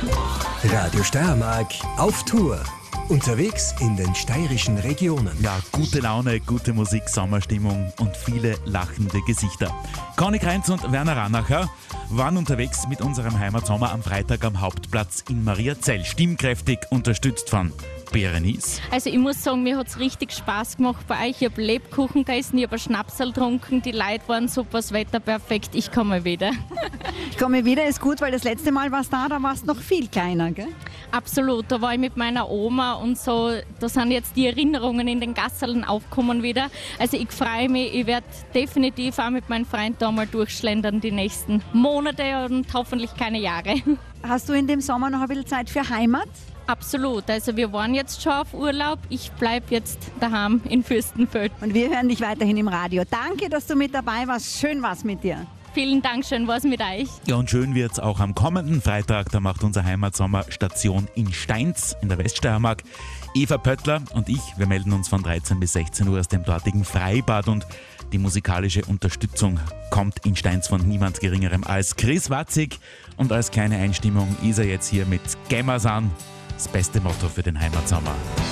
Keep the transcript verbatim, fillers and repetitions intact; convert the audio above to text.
Radio Steiermark auf Tour. Unterwegs in den steirischen Regionen. Ja, gute Laune, gute Musik, Sommerstimmung und viele lachende Gesichter. Conny Kreinz und Werner Ranacher waren unterwegs mit unserem Heimatsommer am Freitag am Hauptplatz in Mariazell. Stimmkräftig unterstützt von Berenice. Also ich muss sagen, mir hat es richtig Spaß gemacht bei euch. Ich habe Lebkuchen gegessen, ich habe Schnapsal getrunken, die Leute waren super, das Wetter perfekt. Ich komme wieder. Ich komme wieder, ist gut, weil das letzte Mal warst du da, da warst du noch viel kleiner, gell? Absolut, da war ich mit meiner Oma und so, da sind jetzt die Erinnerungen in den Gasseln aufgekommen wieder. Also ich freue mich, ich werde definitiv auch mit meinem Freund da mal durchschlendern die nächsten Monate und hoffentlich keine Jahre. Hast du in dem Sommer noch ein bisschen Zeit für Heimat? Absolut, also wir waren jetzt schon auf Urlaub, ich bleibe jetzt daheim in Fürstenfeld. Und wir hören dich weiterhin im Radio. Danke, dass du mit dabei warst, schön war's mit dir. Vielen Dank, schön war's mit euch. Ja, und schön wird's auch am kommenden Freitag. Da macht unser Heimatsommer Station in Steins in der Weststeiermark. Eva Pöttler und ich, wir melden uns von dreizehn bis sechzehn Uhr aus dem dortigen Freibad und die musikalische Unterstützung kommt in Steins von niemand Geringerem als Chris Watzig. Und als kleine Einstimmung ist er jetzt hier mit Gemmersan, das beste Motto für den Heimatsommer.